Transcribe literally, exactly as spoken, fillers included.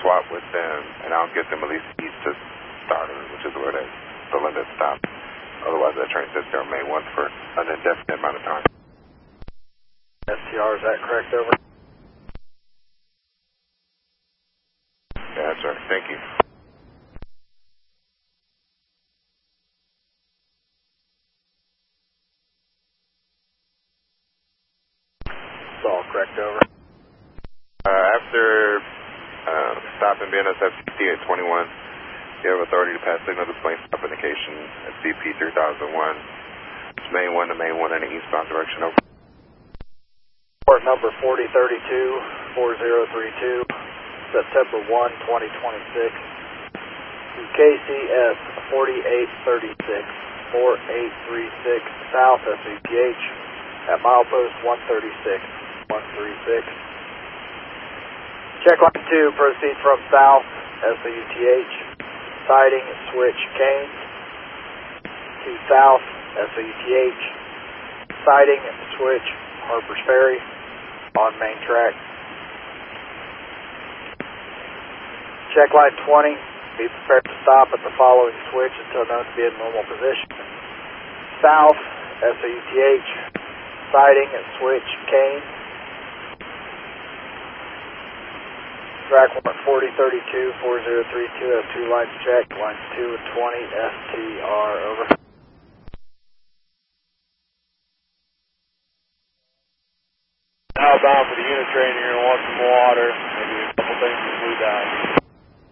swap with them, and I'll get them at least east to Stoddard, which is where they, the limit stops. Otherwise, that train sits there on Main one for an indefinite amount of time. S T R, is that correct, over? Yeah, that's right. Thank you. It's all correct, over. Uh, after uh, stopping B N S F C at twenty-one, you have authority to pass signal display stop indication at C P three thousand one. It's Main one to Main one in the eastbound direction, over. Port number forty thirty-two, four zero three two, September first, twenty twenty-six, to K C S forty-eight thirty-six, four eight three six, South S E T H, at milepost one thirty-six, one thirty-six. Check line two, proceed from South S E T H, siding switch Canes, to South S E T H, siding switch Harper's Ferry, on main track. Check line twenty, be prepared to stop at the following switch until known to be in normal position. South S E T H, siding switch Kane. Track one forty thirty-two, four zero three two, have two lines checked, lines two and twenty, S T R, over.